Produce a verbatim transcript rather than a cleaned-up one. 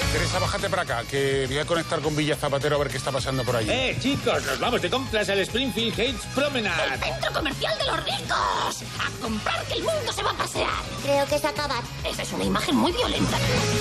Teresa, bájate para acá, que voy a conectar con Villa Zapatero a ver qué está pasando por allí. ¡Eh, chicos! Nos vamos de compras al Springfield Heights Promenade. ¡El centro comercial de los ricos! ¡A comprar, que el mundo se va a pasear! Creo que es acabar. Esa es una imagen muy violenta.